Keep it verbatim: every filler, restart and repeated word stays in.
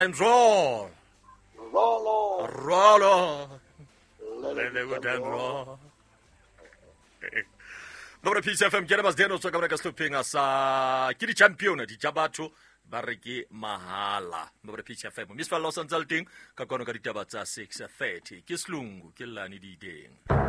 and roll. Rolo. Roll. Let Let it it go go down down. raw. Dobra P C F M ke re ba deno tso ka ka slopheng sa ke di champion di jabatho ba re ke mahala. Dobra P C F M Miss Fallo Sanzalting ka kono ka ditaba tsa six thirty ke slungu ke lani di ding.